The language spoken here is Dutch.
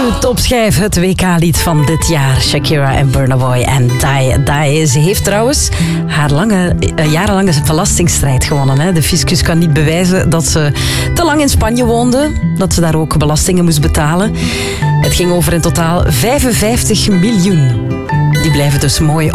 Topschijf, het WK-lied van dit jaar. Shakira en Burna Boy en Die Die. Ze heeft trouwens haar jarenlange belastingstrijd gewonnen. Hè. De fiscus kan niet bewijzen dat ze te lang in Spanje woonde. Dat ze daar ook belastingen moest betalen. Het ging over in totaal 55 miljoen. Die blijven dus mooi